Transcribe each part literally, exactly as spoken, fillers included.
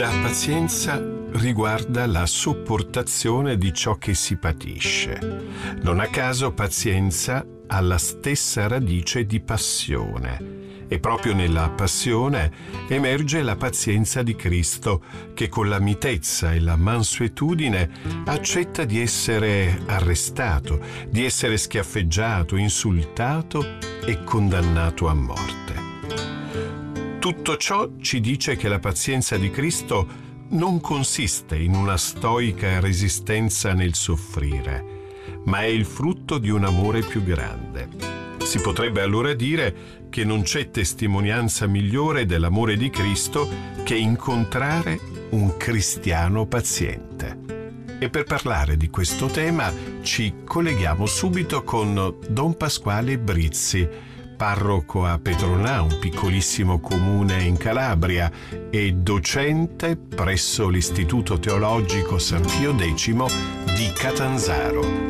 La pazienza riguarda la sopportazione di ciò che si patisce. Non a caso pazienza ha la stessa radice di passione. E proprio nella passione emerge la pazienza di Cristo, che con la mitezza e la mansuetudine accetta di essere arrestato, di essere schiaffeggiato, insultato e condannato a morte. Tutto ciò ci dice che la pazienza di Cristo non consiste in una stoica resistenza nel soffrire, ma è il frutto di un amore più grande. Si potrebbe allora dire che non c'è testimonianza migliore dell'amore di Cristo che incontrare un cristiano paziente. E per parlare di questo tema ci colleghiamo subito con Don Pasquale Brizzi, parroco a Petronà, un piccolissimo comune in Calabria, e docente presso l'Istituto Teologico San Pio X di Catanzaro.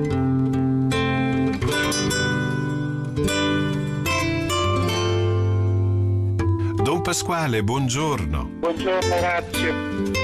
Don Pasquale, buongiorno. Buongiorno, Orazio.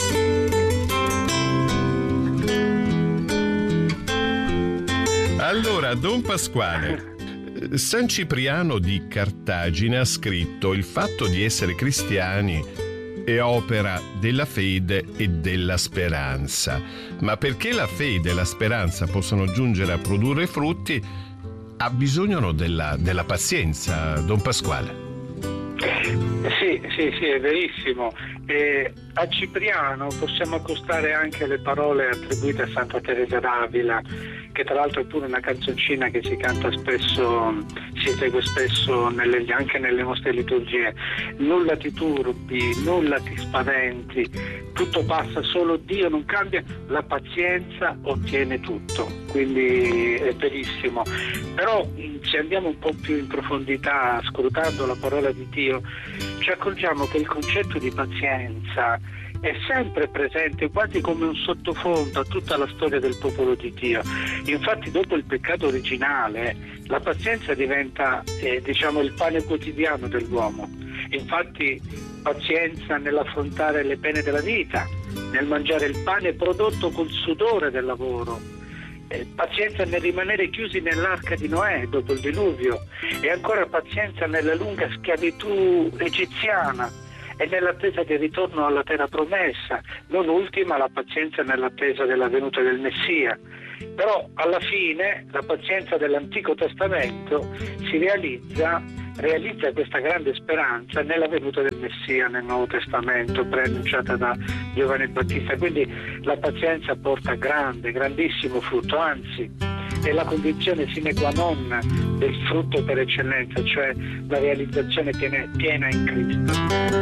Allora, Don Pasquale, San Cipriano di Cartagine ha scritto: il fatto di essere cristiani è opera della fede e della speranza, ma perché la fede e la speranza possano giungere a produrre frutti ha bisogno della, della pazienza, Don Pasquale. Sì, sì, sì, è verissimo. E a Cipriano possiamo accostare anche le parole attribuite a Santa Teresa d'Avila, che tra l'altro è pure una canzoncina che si canta spesso, si esegue spesso nelle, anche nelle nostre liturgie. Nulla ti turbi, nulla ti spaventi, tutto passa, solo Dio non cambia, la pazienza ottiene tutto. Quindi è verissimo. Però se andiamo un po' più in profondità, scrutando la parola di Dio, ci accorgiamo che il concetto di pazienza è sempre presente, quasi come un sottofondo a tutta la storia del popolo di Dio. Infatti dopo il peccato originale la pazienza diventa eh, diciamo il pane quotidiano dell'uomo. Infatti pazienza nell'affrontare le pene della vita, nel mangiare il pane prodotto col sudore del lavoro, eh, pazienza nel rimanere chiusi nell'arca di Noè dopo il diluvio, e ancora pazienza nella lunga schiavitù egiziana e nell'attesa del ritorno alla terra promessa, non ultima la pazienza nell'attesa della venuta del Messia. Però alla fine la pazienza dell'Antico Testamento si realizza, realizza questa grande speranza nella venuta del Messia nel Nuovo Testamento, preannunciata da Giovanni il Battista. Quindi la pazienza porta grande, grandissimo frutto, anzi è la condizione sine qua non del frutto per eccellenza, cioè la realizzazione piena, piena in Cristo.